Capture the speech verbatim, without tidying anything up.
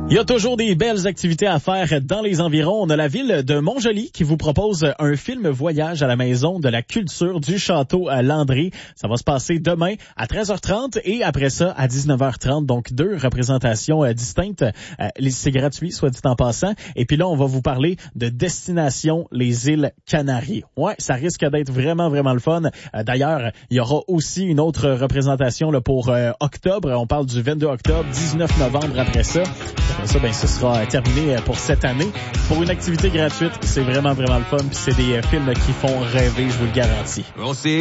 Il y a toujours des belles activités à faire dans les environs. On a la ville de Montjoly qui vous propose un film voyage à la maison de la culture du château à Landry. Ça va se passer demain à treize heures trente et après ça à dix-neuf heures trente. Donc deux représentations euh, distinctes. Euh, c'est gratuit, soit dit en passant. Et puis là, on va vous parler de Destination les îles Canaries. Ouais, ça risque d'être vraiment, vraiment le fun. Euh, d'ailleurs, il y aura aussi une autre représentation là, pour euh, octobre. On parle du vingt-deux octobre, dix-neuf novembre après ça. Après ça, ben, ce sera terminé pour cette année. Pour une activité gratuite, c'est vraiment, vraiment le fun. Puis c'est des euh, films qui font rêver, je vous le garantis. On sait